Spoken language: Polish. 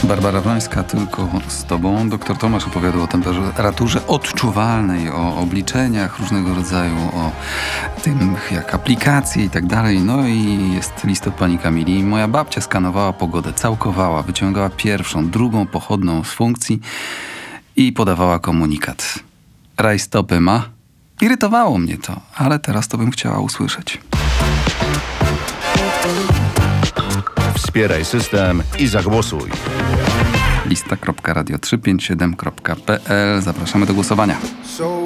Barbara Wrońska, tylko z tobą. Doktor Tomasz opowiadał o temperaturze odczuwalnej, o obliczeniach różnego rodzaju, o tym jak aplikacje i tak dalej. No i jest list od pani Kamili. Moja babcia skanowała pogodę, całkowała, wyciągała pierwszą, drugą pochodną z funkcji i podawała komunikat. Rajstopy ma? Irytowało mnie to, ale teraz to bym chciała usłyszeć. Wspieraj system i zagłosuj. Lista.radio357.pl. Zapraszamy do głosowania.